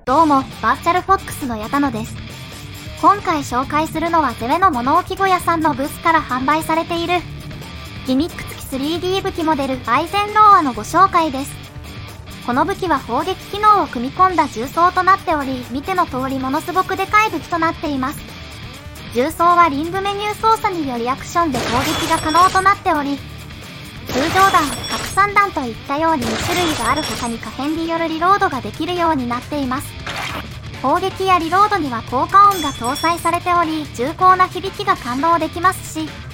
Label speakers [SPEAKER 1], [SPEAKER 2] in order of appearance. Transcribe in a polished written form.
[SPEAKER 1] どうも、バーチャルフォックスの矢田野です。今回紹介するのはゼレの物置小屋さんのブースから販売されているギミック付き 3D 武器モデルアイゼンローアのご紹介です。この武器は砲撃機能を組み込んだ重装となっており、見ての通りものすごくでかい武器となっています。重装はリングメニュー操作によりアクションで攻撃が可能となっており、通常弾、拡散弾といったように2種類がある他に可変によるリロードができるようになっています。砲撃やリロードには効果音が搭載されており、重厚な響きが感動できますし、